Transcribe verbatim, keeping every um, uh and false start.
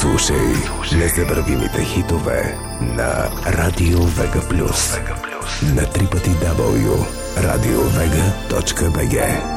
Слушай незабравимите хитове на Радио Вега Плюс на три пъти дабъл ю точка радио вега точка би джи.